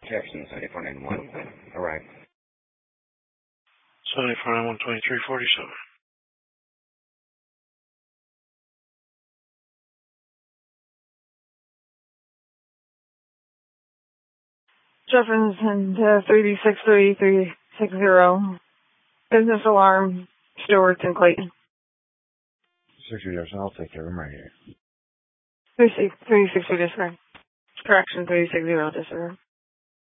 Jefferson 7491. Arrive. 7491 2347. Jefferson 3D63360. Business alarm. Stewart's and Clayton. 60 Jefferson, I'll take care of him right here. 360 disregard. Correction 360 disregard.